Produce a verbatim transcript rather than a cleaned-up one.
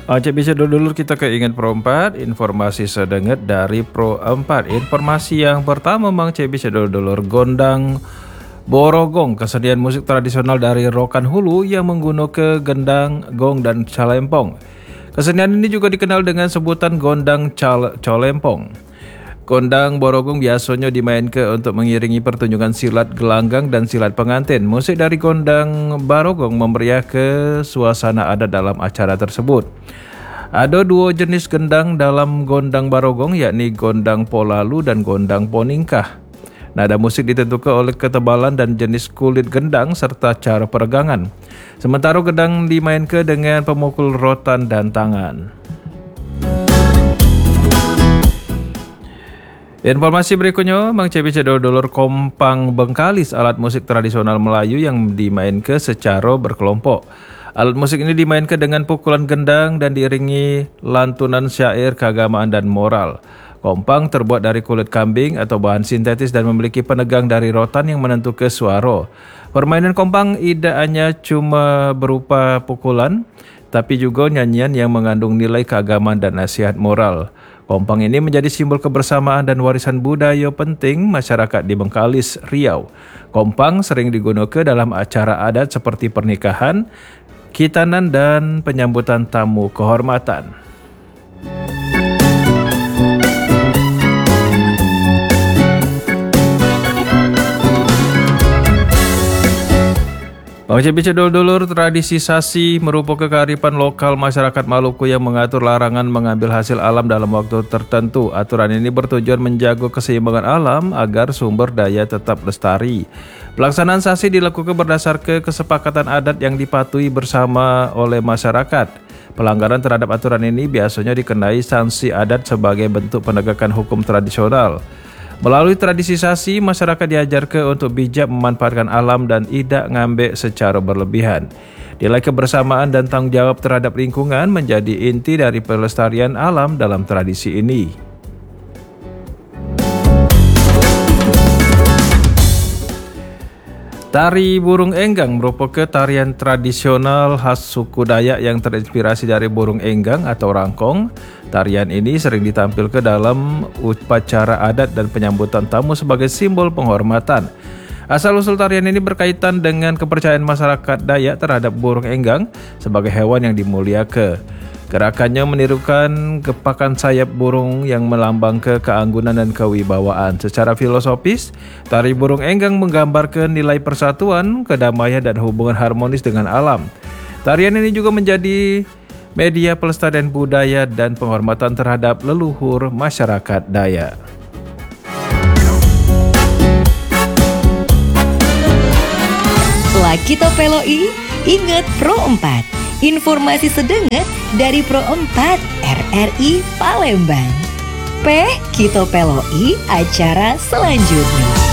Oke, bisa dulu kita keinget Pro empat, informasi sedenget dari Pro empat. Informasi yang pertama Mang C bisa dulu gondang borogong, kesenian musik tradisional dari Rokan Hulu yang menggunakan gendang, gong, dan calempong. Kesenian ini juga dikenal dengan sebutan gondang cal colempong. Gondang borogong biasanya dimainkan untuk mengiringi pertunjukan silat gelanggang dan silat pengantin. Musik dari gondang borogong memeriahkan suasana adat dalam acara tersebut. Ada dua jenis gendang dalam gondang borogong, yakni gondang polalu dan gondang poningkah. Nada musik ditentukan oleh ketebalan dan jenis kulit gendang serta cara peregangan. Sementara gendang dimainkan dengan pemukul rotan dan tangan. Informasi berikutnya, Mang C bisa dodolor kompang bengkalis, alat musik tradisional Melayu yang dimainkan secara berkelompok. Alat musik ini dimainkan dengan pukulan gendang dan diiringi lantunan syair keagamaan dan moral. Kompang terbuat dari kulit kambing atau bahan sintetis dan memiliki penegang dari rotan yang menentukan suara. Permainan kompang tidak hanya cuma berupa pukulan, tapi juga nyanyian yang mengandung nilai keagamaan dan nasihat moral. Kompang ini menjadi simbol kebersamaan dan warisan budaya penting masyarakat di Bengkalis, Riau. Kompang sering digunakan dalam acara adat seperti pernikahan, khitanan, dan penyambutan tamu kehormatan. Oke, bisa dulur-dulur, tradisi sasi merupakan kearifan lokal masyarakat Maluku yang mengatur larangan mengambil hasil alam dalam waktu tertentu. Aturan ini bertujuan menjaga keseimbangan alam agar sumber daya tetap lestari. Pelaksanaan sasi dilakukan berdasarkan kesepakatan adat yang dipatuhi bersama oleh masyarakat. Pelanggaran terhadap aturan ini biasanya dikenai sanksi adat sebagai bentuk penegakan hukum tradisional. Melalui tradisi sasi, masyarakat diajarkan untuk bijak memanfaatkan alam dan tidak ngambek secara berlebihan. Nilai kebersamaan dan tanggung jawab terhadap lingkungan menjadi inti dari pelestarian alam dalam tradisi ini. Tari burung enggang merupakan tarian tradisional khas suku Dayak yang terinspirasi dari burung enggang atau rangkong. Tarian ini sering ditampilkan dalam upacara adat dan penyambutan tamu sebagai simbol penghormatan. Asal-usul tarian ini berkaitan dengan kepercayaan masyarakat Dayak terhadap burung enggang sebagai hewan yang dimuliakan. Gerakannya menirukan gepakan sayap burung yang melambangkan keanggunan dan kewibawaan. Secara filosofis, tari burung enggang menggambarkan nilai persatuan, kedamaian, dan hubungan harmonis dengan alam. Tarian ini juga menjadi media pelestarian budaya dan penghormatan terhadap leluhur masyarakat Dayak. Lakito Peloi, ingat Pro empat. Informasi sedenget dari Pro empat R R I Palembang. P Kito Peloi acara selanjutnya.